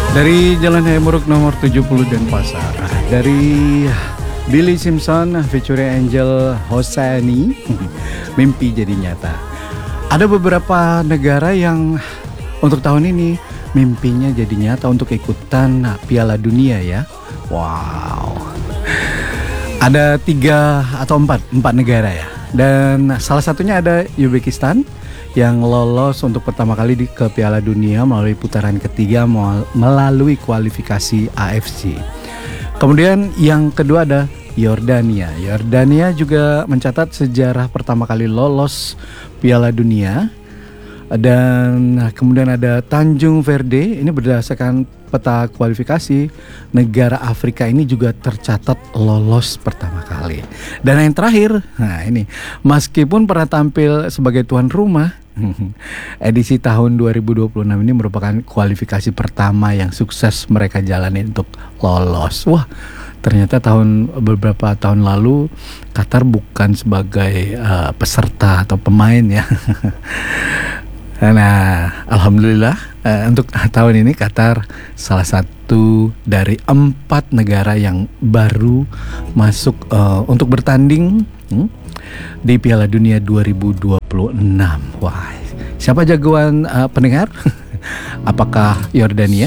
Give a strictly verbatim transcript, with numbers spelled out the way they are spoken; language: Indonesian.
Dari Jalan Hayamuruk nomor tujuh puluh Denpasar. Dari Billy Simpson featuring Angel Hosseini, mimpi jadi nyata. Ada beberapa negara yang untuk tahun ini mimpinya jadi nyata untuk ikutan Piala Dunia ya. Wow. Ada tiga atau empat, empat negara ya. Dan salah satunya ada Uzbekistan yang lolos untuk pertama kali di, ke Piala Dunia melalui putaran ketiga melalui kualifikasi A F C. Kemudian yang kedua ada Yordania. Yordania juga mencatat sejarah pertama kali lolos Piala Dunia. Dan kemudian ada Tanjung Verde, ini berdasarkan peta kualifikasi, negara Afrika ini juga tercatat lolos pertama kali. Dan yang terakhir, nah ini, meskipun pernah tampil sebagai tuan rumah, edisi tahun dua ribu dua puluh enam ini merupakan kualifikasi pertama yang sukses mereka jalani untuk lolos. Wah, ternyata tahun beberapa tahun lalu Qatar bukan sebagai uh, peserta atau pemain ya. Nah, alhamdulillah uh, untuk tahun ini Qatar salah satu dari empat negara yang baru masuk uh, untuk bertanding hmm, di Piala Dunia dua ribu dua puluh enam. Wah, siapa jagoan uh, pendengar? Apakah Yordania,